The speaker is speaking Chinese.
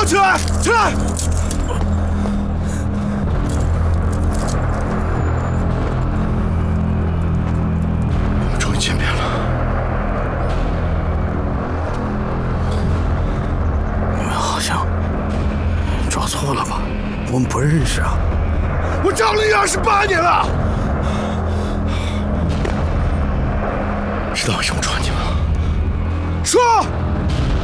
我起来，起来！我们终于见面了。 你们好像找错了吧？我们不认识啊。 我找了你28年了。知道为什么抓你吗？说。